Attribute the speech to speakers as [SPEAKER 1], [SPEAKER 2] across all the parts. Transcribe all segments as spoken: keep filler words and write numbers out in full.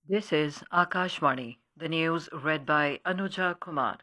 [SPEAKER 1] This is Akashvani, the news read by Anuja Kumar.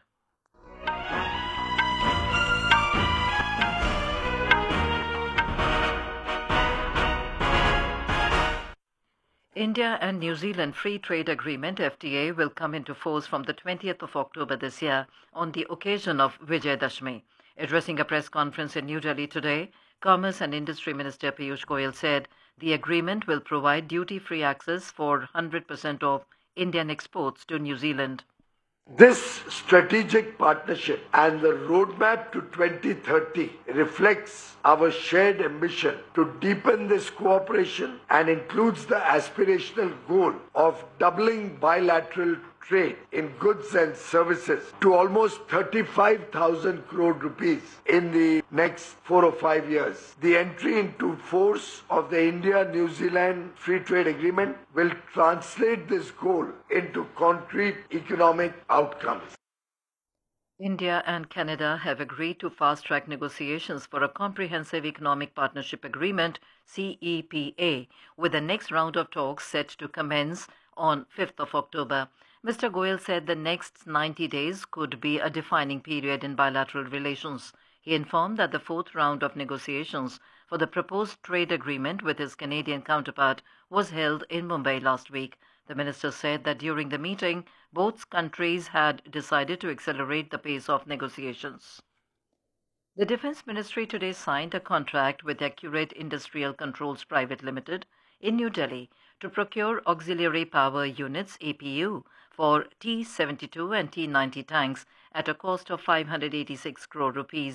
[SPEAKER 1] India and New Zealand Free Trade Agreement F T A will come into force from the twentieth of October this year on the occasion of Vijayadashmi. Addressing a press conference in New Delhi today, Commerce and Industry Minister Piyush Goyal said the agreement will provide duty-free access for one hundred percent of Indian exports to New Zealand.
[SPEAKER 2] This strategic partnership and the roadmap to twenty thirty reflects our shared ambition to deepen this cooperation and includes the aspirational goal of doubling bilateral trade in goods and services to almost thirty-five thousand crore rupees in the next four or five years. The entry into force of the India-New Zealand Free Trade Agreement will translate this goal into concrete economic outcomes.
[SPEAKER 1] India and Canada have agreed to fast-track negotiations for a comprehensive economic partnership agreement, C E P A, with the next round of talks set to commence on fifth of October. Mister Goyal said the next ninety days could be a defining period in bilateral relations. He informed that the fourth round of negotiations for the proposed trade agreement with his Canadian counterpart was held in Mumbai last week. The minister said that during the meeting, both countries had decided to accelerate the pace of negotiations. The Defense Ministry today signed a contract with Accurate Industrial Controls Private Limited in New Delhi to procure auxiliary power units A P U for T seventy-two and T ninety tanks at a cost of five hundred eighty-six crore rupees.